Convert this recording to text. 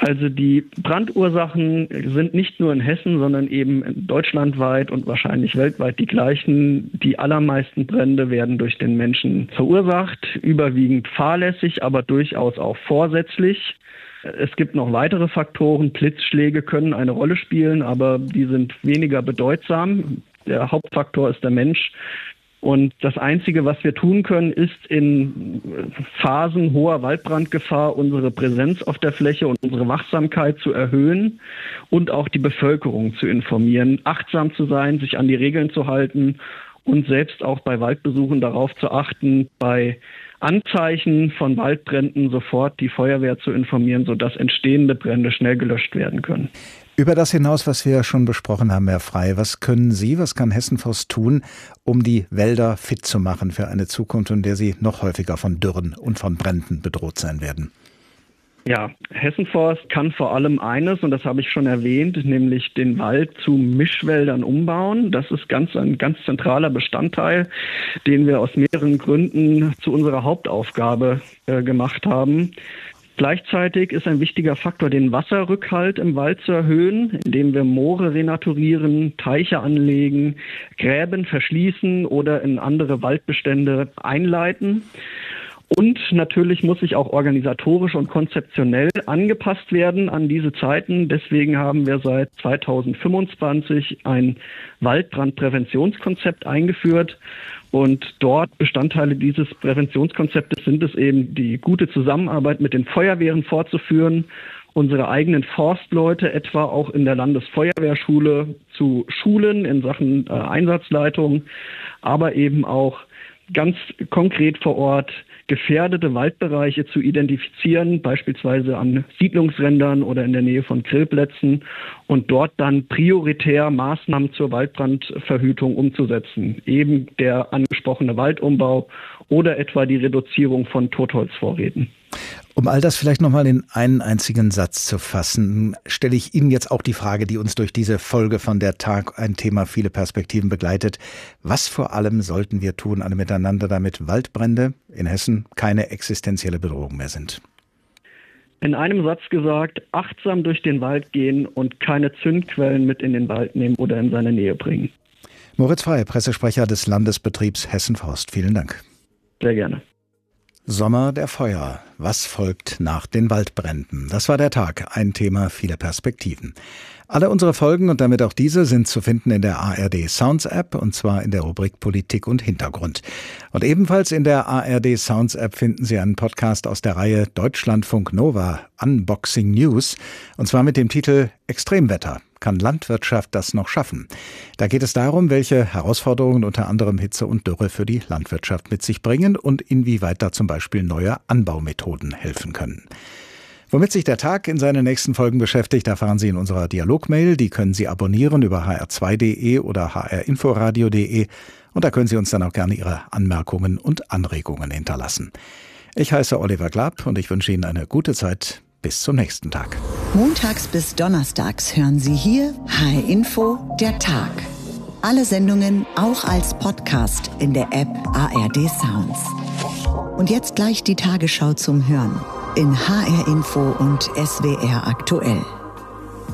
Also die Brandursachen sind nicht nur in Hessen, sondern eben deutschlandweit und wahrscheinlich weltweit die gleichen. Die allermeisten Brände werden durch den Menschen verursacht, überwiegend fahrlässig, aber durchaus auch vorsätzlich. Es gibt noch weitere Faktoren. Blitzschläge können eine Rolle spielen, aber die sind weniger bedeutsam. Der Hauptfaktor ist der Mensch. Und das Einzige, was wir tun können, ist in Phasen hoher Waldbrandgefahr unsere Präsenz auf der Fläche und unsere Wachsamkeit zu erhöhen und auch die Bevölkerung zu informieren, achtsam zu sein, sich an die Regeln zu halten und selbst auch bei Waldbesuchen darauf zu achten, bei Anzeichen von Waldbränden sofort die Feuerwehr zu informieren, sodass entstehende Brände schnell gelöscht werden können. Über das hinaus, was wir schon besprochen haben, Herr Frey, was können Sie, was kann Hessenforst tun, um die Wälder fit zu machen für eine Zukunft, in der sie noch häufiger von Dürren und von Bränden bedroht sein werden? Ja, Hessenforst kann vor allem eines, und das habe ich schon erwähnt, nämlich den Wald zu Mischwäldern umbauen. Das ist ein ganz zentraler Bestandteil, den wir aus mehreren Gründen zu unserer Hauptaufgabe gemacht haben. Gleichzeitig ist ein wichtiger Faktor, den Wasserrückhalt im Wald zu erhöhen, indem wir Moore renaturieren, Teiche anlegen, Gräben verschließen oder in andere Waldbestände einleiten. Und natürlich muss sich auch organisatorisch und konzeptionell angepasst werden an diese Zeiten. Deswegen haben wir seit 2025 ein Waldbrandpräventionskonzept eingeführt. Und dort Bestandteile dieses Präventionskonzeptes sind es eben, die gute Zusammenarbeit mit den Feuerwehren fortzuführen, unsere eigenen Forstleute etwa auch in der Landesfeuerwehrschule zu schulen in Sachen Einsatzleitung, aber eben auch ganz konkret vor Ort gefährdete Waldbereiche zu identifizieren, beispielsweise an Siedlungsrändern oder in der Nähe von Grillplätzen und dort dann prioritär Maßnahmen zur Waldbrandverhütung umzusetzen. Eben der angesprochene Waldumbau oder etwa die Reduzierung von Totholzvorräten. Um all das vielleicht nochmal in einen einzigen Satz zu fassen, stelle ich Ihnen jetzt auch die Frage, die uns durch diese Folge von der Tag, ein Thema, viele Perspektiven begleitet. Was vor allem sollten wir tun, alle miteinander, damit Waldbrände in Hessen keine existenzielle Bedrohung mehr sind? In einem Satz gesagt, achtsam durch den Wald gehen und keine Zündquellen mit in den Wald nehmen oder in seine Nähe bringen. Moritz Frey, Pressesprecher des Landesbetriebs Hessenforst. Vielen Dank. Sehr gerne. Sommer der Feuer. Was folgt nach den Waldbränden? Das war der Tag. Ein Thema, viele Perspektiven. Alle unsere Folgen und damit auch diese sind zu finden in der ARD Sounds App und zwar in der Rubrik Politik und Hintergrund. Und ebenfalls in der ARD Sounds App finden Sie einen Podcast aus der Reihe Deutschlandfunk Nova Unboxing News und zwar mit dem Titel Extremwetter. Kann Landwirtschaft das noch schaffen? Da geht es darum, welche Herausforderungen unter anderem Hitze und Dürre für die Landwirtschaft mit sich bringen und inwieweit da zum Beispiel neue Anbaumethoden helfen können. Womit sich der Tag in seinen nächsten Folgen beschäftigt, erfahren Sie in unserer Dialogmail. Die können Sie abonnieren über hr2.de oder hrinforadio.de und da können Sie uns dann auch gerne Ihre Anmerkungen und Anregungen hinterlassen. Ich heiße Oliver Glab und ich wünsche Ihnen eine gute Zeit. Bis zum nächsten Tag. Montags bis donnerstags hören Sie hier HR Info, der Tag. Alle Sendungen auch als Podcast in der App ARD Sounds. Und jetzt gleich die Tagesschau zum Hören in HR Info und SWR aktuell.